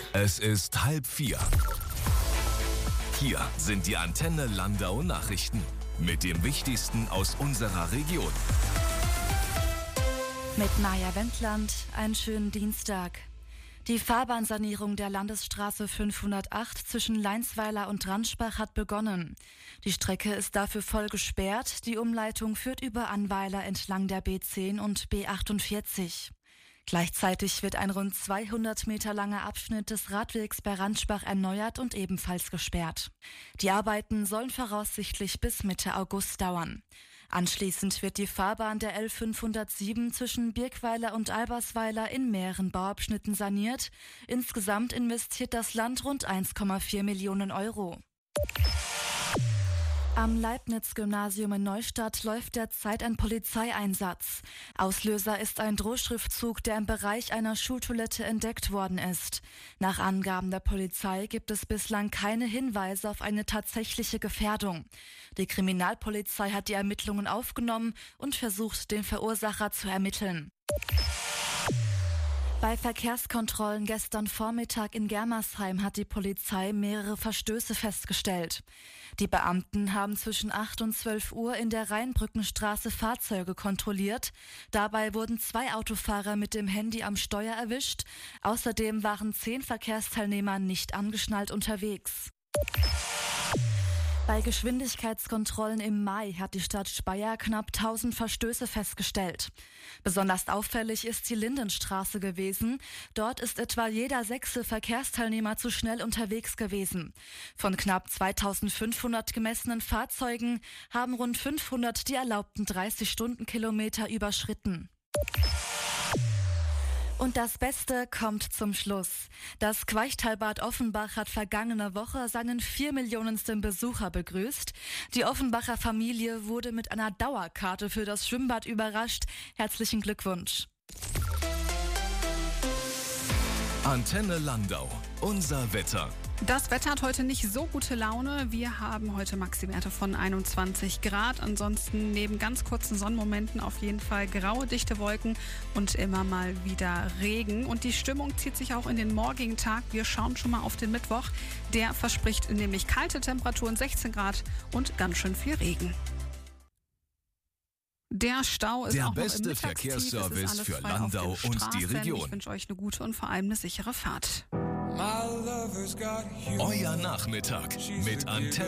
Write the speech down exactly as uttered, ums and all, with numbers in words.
Es ist halb vier. Hier sind die Antenne Landau Nachrichten mit dem Wichtigsten aus unserer Region. Mit Maja Wendland, einen schönen Dienstag. Die Fahrbahnsanierung der Landesstraße fünfhundertacht zwischen Leinsweiler und Ranschbach hat begonnen. Die Strecke ist dafür voll gesperrt. Die Umleitung führt über Annweiler entlang der B zehn und B achtundvierzig. Gleichzeitig wird ein rund zweihundert Meter langer Abschnitt des Radwegs bei Ranschbach erneuert und ebenfalls gesperrt. Die Arbeiten sollen voraussichtlich bis Mitte August dauern. Anschließend wird die Fahrbahn der L fünfhundertsieben zwischen Birkweiler und Albersweiler in mehreren Bauabschnitten saniert. Insgesamt investiert das Land rund eins Komma vier Millionen Euro. Am Leibniz-Gymnasium in Neustadt läuft derzeit ein Polizeieinsatz. Auslöser ist ein Drohschriftzug, der im Bereich einer Schultoilette entdeckt worden ist. Nach Angaben der Polizei gibt es bislang keine Hinweise auf eine tatsächliche Gefährdung. Die Kriminalpolizei hat die Ermittlungen aufgenommen und versucht, den Verursacher zu ermitteln. Bei Verkehrskontrollen gestern Vormittag in Germersheim hat die Polizei mehrere Verstöße festgestellt. Die Beamten haben zwischen acht und zwölf Uhr in der Rheinbrückenstraße Fahrzeuge kontrolliert. Dabei wurden zwei Autofahrer mit dem Handy am Steuer erwischt. Außerdem waren zehn Verkehrsteilnehmer nicht angeschnallt unterwegs. Bei Geschwindigkeitskontrollen im Mai hat die Stadt Speyer knapp tausend Verstöße festgestellt. Besonders auffällig ist die Lindenstraße gewesen. Dort ist etwa jeder sechste Verkehrsteilnehmer zu schnell unterwegs gewesen. Von knapp zweitausendfünfhundert gemessenen Fahrzeugen haben rund fünfhundert die erlaubten dreißig Stundenkilometer überschritten. Und das Beste kommt zum Schluss. Das Queichtalbad Offenbach hat vergangene Woche seinen vier Millionensten Besucher begrüßt. Die Offenbacher Familie wurde mit einer Dauerkarte für das Schwimmbad überrascht. Herzlichen Glückwunsch. Antenne Landau, unser Wetter. Das Wetter hat heute nicht so gute Laune. Wir haben heute Maximwerte von einundzwanzig Grad. Ansonsten neben ganz kurzen Sonnenmomenten auf jeden Fall graue, dichte Wolken und immer mal wieder Regen. Und die Stimmung zieht sich auch in den morgigen Tag. Wir schauen schon mal auf den Mittwoch. Der verspricht nämlich kalte Temperaturen, sechzehn Grad und ganz schön viel Regen. Der Stau ist Der auch noch im beste Mittagstief. Verkehrsservice Es ist alles für frei auf Landau den und die Straßen. Region. Ich wünsche euch eine gute und vor allem eine sichere Fahrt. Euer Nachmittag mit Antenne